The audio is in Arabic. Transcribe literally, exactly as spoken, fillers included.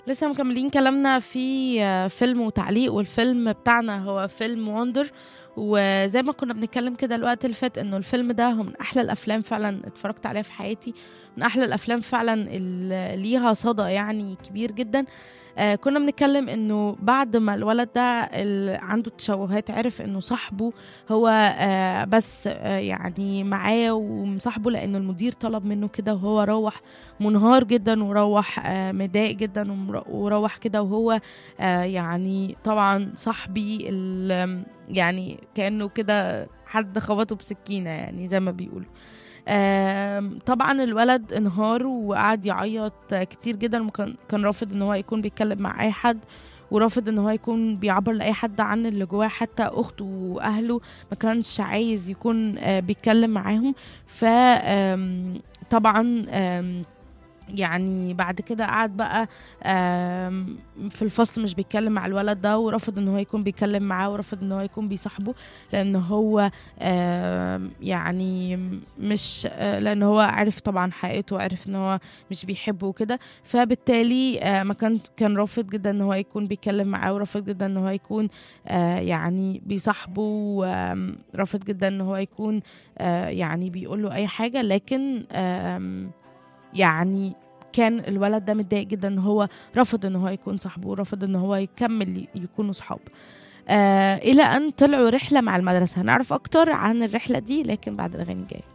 لسه مكملين كلامنا في آه، فيلم وتعليق، والفيلم بتاعنا هو فيلم وندر. وزي ما كنا بنتكلم كده الوقت اللي فات انه الفيلم ده هو من احلى الافلام فعلا اتفرجت عليها في حياتي، من احلى الافلام فعلا اللي ليها صدى يعني كبير جدا. آه كنا بنتكلم انه بعد ما الولد ده اللي عنده تشوهات عرف انه صاحبه هو آه بس آه يعني معاه ومصاحبه لانه المدير طلب منه كده، وهو روح منهار جدا وروح آه مضايق جدا ومر- وروح كده وهو آه يعني طبعا صاحبي ال- يعني كأنه كده حد خبطه بسكينة يعني زي ما بيقولوا. آم، طبعا الولد انهار وقعد يعيط كتير جدا، وكان كان رافض ان هو يكون بيتكلم مع اي حد، ورافض ان هو يكون بيعبر لاي حد عن اللي جواه، حتى اخته واهله ما كانش عايز يكون آه، بيتكلم معاهم. ف آم، طبعا آم، يعني بعد كده قعد بقى آم، في الفصل مش بيتكلم مع الولد ده، ورفض ان هو يكون بيتكلم معاه، ورفض ان هو يكون بيصاحبه، لان هو آم، يعني مش آه، لان هو عرف طبعا حقيقته، وعرف ان هو مش بيحبه وكده. فبالتالي آه، ما كان كان رافض جدا ان هو يكون بيتكلم معاه، ورافض جدا ان هو يكون آه، يعني بيصاحبه، ورافض جدا ان هو يكون آه، يعني بيقول له اي حاجة. لكن آم، يعني كان الولد ده متضايق جدا ان هو رفض ان هو يكون صاحبه، ورفض ان هو يكمل يكونوا صحاب. آه الى ان طلعوا رحلة مع المدرسة. هنعرف اكتر عن الرحلة دي لكن بعد الاغاني الجاية.